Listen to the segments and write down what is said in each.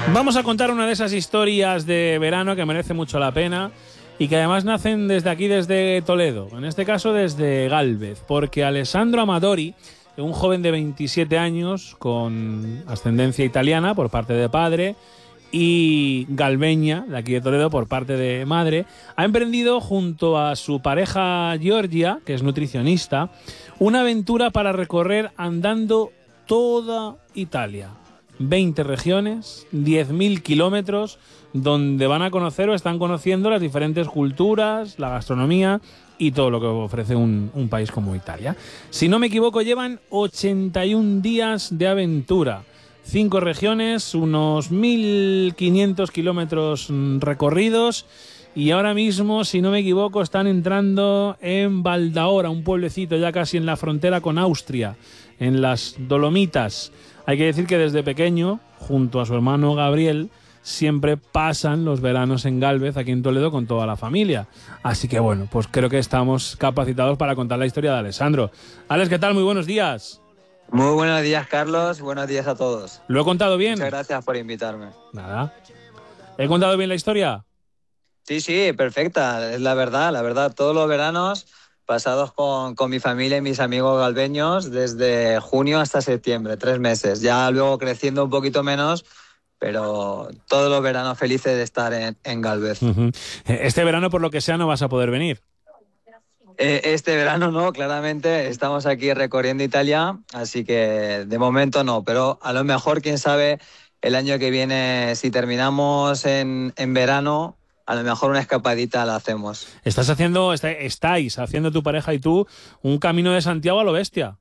Vamos a contar una de esas historias de verano que merece mucho la pena y que además nacen desde aquí, desde Toledo, en este caso desde Gálvez, porque Alessandro Amadori, un joven de 27 años con ascendencia italiana por parte de padre y galveña, de aquí de Toledo, por parte de madre, ha emprendido junto a su pareja Giorgia, que es nutricionista, una aventura para recorrer andando toda Italia. 20 regiones, 10.000 kilómetros, donde van a conocer o están conociendo las diferentes culturas, la gastronomía y todo lo que ofrece un país como Italia. Si no me equivoco, llevan 81 días de aventura. 5 regiones, unos 1.500 kilómetros recorridos y ahora mismo, si no me equivoco, están entrando en Valdaora, un pueblecito ya casi en la frontera con Austria, en las Dolomitas. Hay que decir que desde pequeño, junto a su hermano Gabriel, siempre pasan los veranos en Gálvez, aquí en Toledo, con toda la familia. Así que bueno, pues creo que estamos capacitados para contar la historia de Alessandro. Alex, ¿qué tal? Muy buenos días. Muy buenos días, Carlos. Buenos días a todos. ¿Lo he contado bien? Muchas gracias por invitarme. Nada. ¿He contado bien la historia? Sí, perfecta. Es la verdad. Todos los veranos pasados con mi familia y mis amigos galveños desde junio hasta septiembre, 3 meses. Ya luego creciendo un poquito menos, pero todos los veranos felices de estar en Gálvez. Uh-huh. Este verano, por lo que sea, no vas a poder venir. Este verano no, claramente estamos aquí recorriendo Italia, así que de momento no, pero a lo mejor, quién sabe, el año que viene, si terminamos en verano, a lo mejor una escapadita la hacemos. Estáis haciendo tu pareja y tú un camino de Santiago a lo bestia.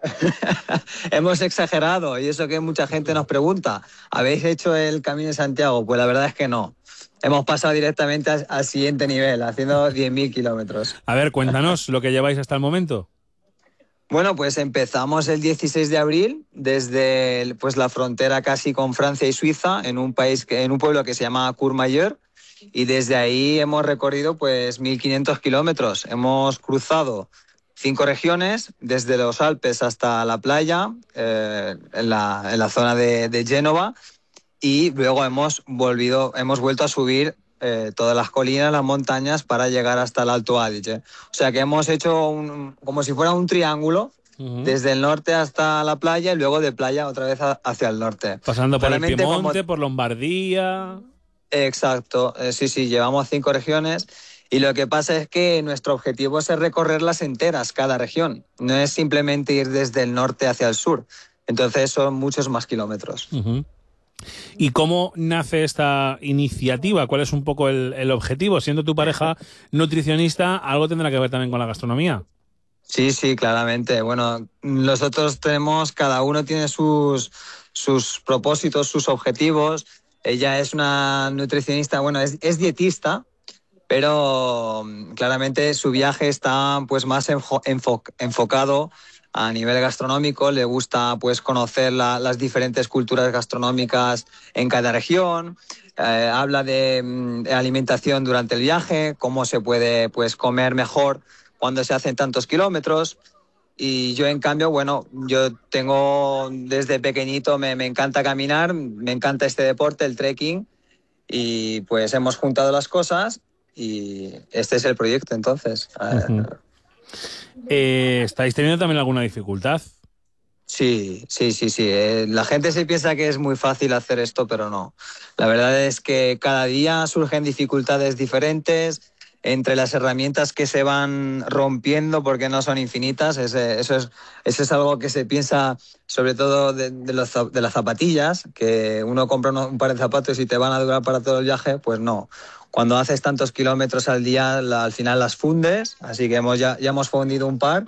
Hemos exagerado, y eso que mucha gente nos pregunta, ¿habéis hecho el Camino de Santiago? Pues la verdad es que no. Hemos pasado directamente al siguiente nivel, haciendo 10.000 kilómetros. A ver, cuéntanos lo que lleváis hasta el momento. Bueno, pues empezamos el 16 de abril desde la frontera casi con Francia y Suiza, en un pueblo que se llama Courmayeur, y desde ahí hemos recorrido pues 1.500 kilómetros. Hemos cruzado 5 regiones, desde los Alpes hasta la playa, en la zona de Génova, y luego hemos vuelto a subir todas las colinas, las montañas, para llegar hasta el Alto Adige. O sea que hemos hecho como si fuera un triángulo, uh-huh, desde el norte hasta la playa y luego de playa otra vez hacia el norte. Pasando por el Piemonte, por Lombardía. Exacto, sí, llevamos 5 regiones. Y lo que pasa es que nuestro objetivo es recorrerlas enteras, cada región. No es simplemente ir desde el norte hacia el sur. Entonces son muchos más kilómetros. Uh-huh. ¿Y cómo nace esta iniciativa? ¿Cuál es un poco el objetivo? Siendo tu pareja nutricionista, algo tendrá que ver también con la gastronomía. Sí, claramente. Bueno, nosotros cada uno tiene sus propósitos, sus objetivos. Ella es una nutricionista, es dietista, pero claramente su viaje está pues más enfocado a nivel gastronómico. Le gusta pues conocer las diferentes culturas gastronómicas en cada región. Habla de alimentación durante el viaje, cómo se puede pues comer mejor cuando se hacen tantos kilómetros. Y yo, en cambio, yo tengo desde pequeñito, me encanta caminar, me encanta este deporte, el trekking, y pues hemos juntado las cosas y este es el proyecto, entonces. Uh-huh. ¿Estáis teniendo también alguna dificultad? Sí. La gente se piensa que es muy fácil hacer esto, pero no. La verdad es que cada día surgen dificultades diferentes entre las herramientas que se van rompiendo porque no son infinitas. Eso es algo que se piensa sobre todo de las zapatillas, que uno compra un par de zapatos y te van a durar para todo el viaje. Pues no. Cuando haces tantos kilómetros al día, al final las fundes, así que ya hemos fundido un par.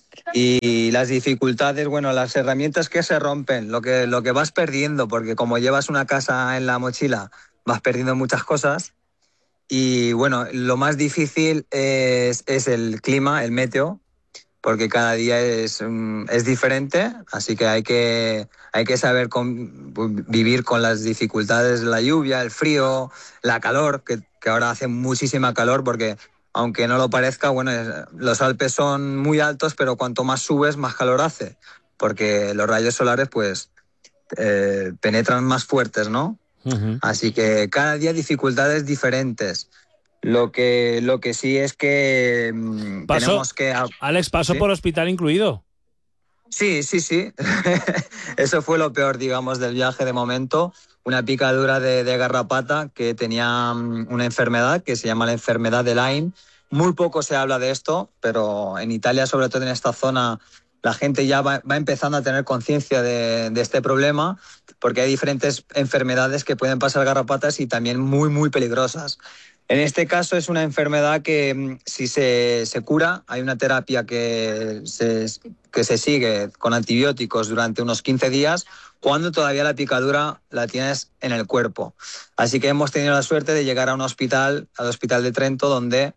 Y las dificultades, las herramientas que se rompen, lo que vas perdiendo, porque como llevas una casa en la mochila, vas perdiendo muchas cosas. Y lo más difícil es el clima, el meteo, porque cada día es diferente, así que hay que saber vivir con las dificultades, la lluvia, el frío, la calor, que ahora hace muchísima calor, porque aunque no lo parezca, los Alpes son muy altos, pero cuanto más subes, más calor hace, porque los rayos solares pues penetran más fuertes, ¿no? Así que cada día dificultades diferentes. Lo que sí es que tenemos que... Alex, pasó ¿sí? por hospital incluido. Sí. Eso fue lo peor, digamos, del viaje de momento. Una picadura de garrapata que tenía una enfermedad que se llama la enfermedad de Lyme. Muy poco se habla de esto, pero en Italia, sobre todo en esta zona, la gente ya va empezando a tener conciencia de este problema, porque hay diferentes enfermedades que pueden pasar garrapatas y también muy, muy peligrosas. En este caso es una enfermedad que si se cura, hay una terapia que se sigue con antibióticos durante unos 15 días cuando todavía la picadura la tienes en el cuerpo. Así que hemos tenido la suerte de llegar a un hospital, al Hospital de Trento, donde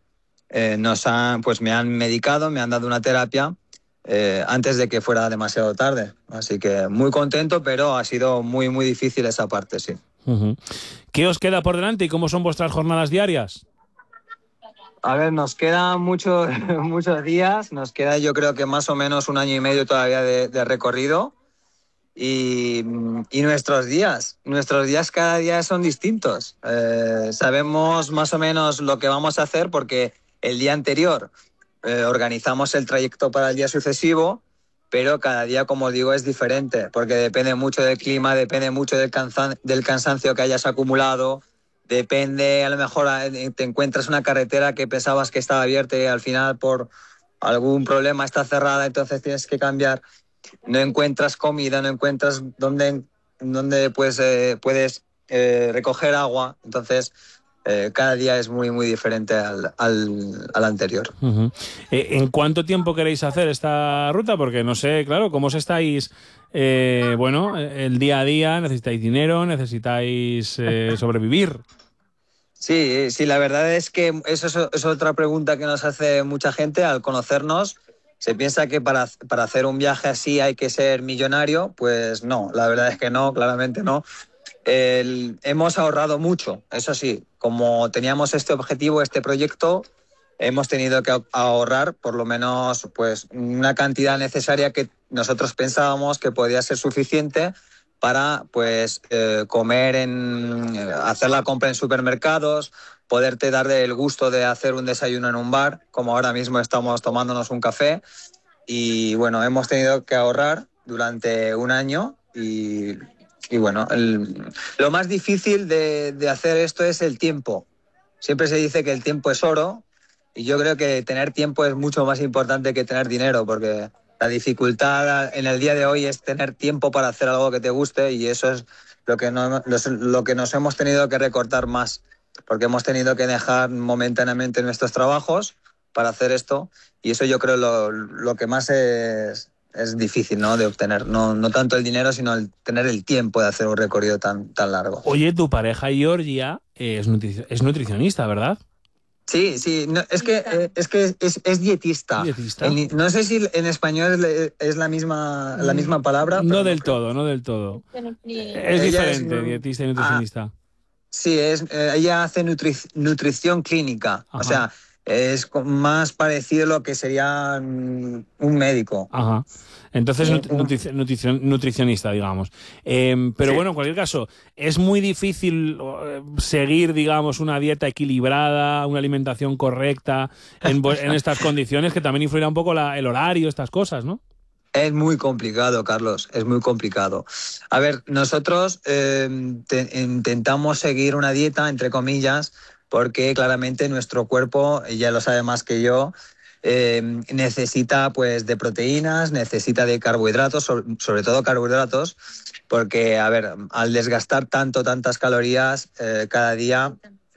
me han medicado, me han dado una terapia antes de que fuera demasiado tarde. Así que muy contento, pero ha sido muy, muy difícil esa parte, sí. ¿Qué os queda por delante y cómo son vuestras jornadas diarias? A ver, nos quedan muchos días, nos queda yo creo que más o menos 1 año y medio todavía de recorrido y nuestros días cada día son distintos. Sabemos más o menos lo que vamos a hacer porque el día anterior organizamos el trayecto para el día sucesivo, pero cada día, como digo, es diferente porque depende mucho del clima, depende mucho del cansancio que hayas acumulado. Depende, a lo mejor te encuentras una carretera que pensabas que estaba abierta y al final por algún problema está cerrada, entonces tienes que cambiar. No encuentras comida, no encuentras dónde puedes recoger agua. Entonces, cada día es muy, muy diferente al anterior. ¿En cuánto tiempo queréis hacer esta ruta? Porque no sé, claro, cómo os estáis... el día a día, necesitáis dinero, necesitáis sobrevivir. Sí, la verdad es que eso es otra pregunta que nos hace mucha gente al conocernos. Se piensa que para hacer un viaje así hay que ser millonario. Pues no, la verdad es que no, claramente no. Hemos ahorrado mucho, eso sí. Como teníamos este objetivo, este proyecto, hemos tenido que ahorrar por lo menos pues una cantidad necesaria que nosotros pensábamos que podía ser suficiente para pues comer hacer la compra en supermercados, poderte dar el gusto de hacer un desayuno en un bar, como ahora mismo estamos tomándonos un café. Y bueno, hemos tenido que ahorrar durante 1 año y bueno, lo más difícil de hacer esto es el tiempo. Siempre se dice que el tiempo es oro y yo creo que tener tiempo es mucho más importante que tener dinero, porque la dificultad en el día de hoy es tener tiempo para hacer algo que te guste y eso es lo que nos hemos tenido que recortar más, porque hemos tenido que dejar momentáneamente nuestros trabajos para hacer esto y eso yo creo lo que más es difícil, ¿no?, de obtener. No tanto el dinero, sino el tener el tiempo de hacer un recorrido tan largo. Oye, tu pareja Georgia es nutricionista, ¿verdad? Sí, no, es que es dietista. ¿Dietista? No sé si en español es la misma palabra. No pero del todo, no del todo. Es ella diferente, dietista y nutricionista. Sí, ella hace nutrición clínica. Ajá. O sea, es más parecido a lo que sería un médico. Ajá. Entonces, nutricionista, digamos. Pero Sí. bueno, en cualquier caso, es muy difícil seguir, digamos, una dieta equilibrada, una alimentación correcta en estas condiciones, que también influirá un poco el horario, estas cosas, ¿no? Es muy complicado, Carlos, es muy complicado. A ver, nosotros intentamos seguir una dieta, entre comillas, porque claramente nuestro cuerpo, ya lo sabe más que yo, necesita pues de proteínas, necesita de carbohidratos, sobre todo carbohidratos, porque, a ver, al desgastar tantas calorías cada día,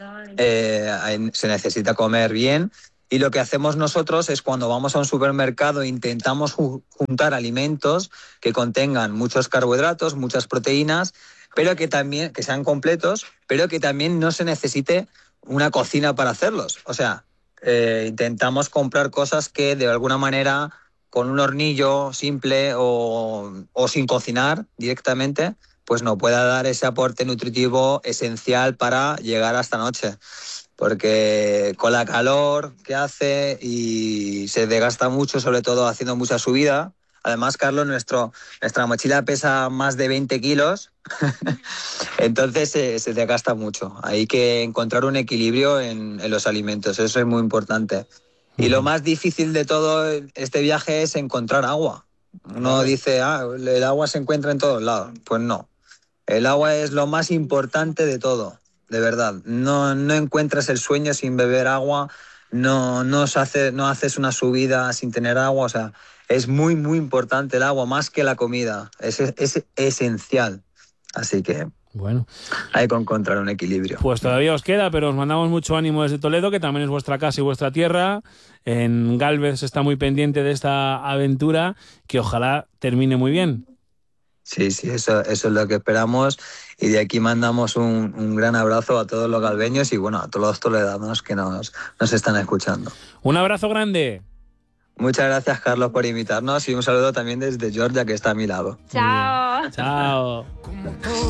se necesita comer bien. Y lo que hacemos nosotros es cuando vamos a un supermercado intentamos juntar alimentos que contengan muchos carbohidratos, muchas proteínas, pero que sean completos, pero que también no se necesite una cocina para hacerlos. O sea, intentamos comprar cosas que de alguna manera con un hornillo simple o sin cocinar directamente, pues nos pueda dar ese aporte nutritivo esencial para llegar a esta noche. Porque con la calor que hace y se desgasta mucho, sobre todo haciendo mucha subida, Además, Carlos, nuestra mochila pesa más de 20 kilos, entonces se te gasta mucho. Hay que encontrar un equilibrio en los alimentos, eso es muy importante. Y lo más difícil de todo este viaje es encontrar agua. Uno dice, el agua se encuentra en todos lados. Pues no. El agua es lo más importante de todo, de verdad. No encuentras el sueño sin beber agua, no haces una subida sin tener agua. O sea, es muy, muy importante el agua, más que la comida. Es esencial. Así que bueno, hay que encontrar un equilibrio. Pues todavía os queda, pero os mandamos mucho ánimo desde Toledo, que también es vuestra casa y vuestra tierra. En Gálvez se está muy pendiente de esta aventura, que ojalá termine muy bien. Sí, eso es lo que esperamos, y de aquí mandamos un gran abrazo a todos los galveños y bueno, a todos los toledanos que nos están escuchando. Un abrazo grande. Muchas gracias, Carlos, por invitarnos, y un saludo también desde Georgia, que está a mi lado. Chao. Chao.